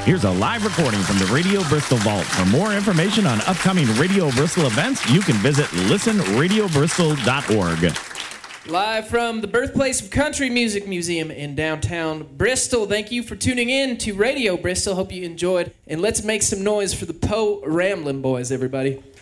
Here's a live recording from the Radio Bristol Vault. For more information on upcoming Radio Bristol events, you can visit listenradiobristol.org. Live from the birthplace of Country Music Museum in downtown Bristol. Thank you for tuning in to Radio Bristol. Hope you enjoyed. And let's make some noise for the Poe Ramblin' Boys, everybody.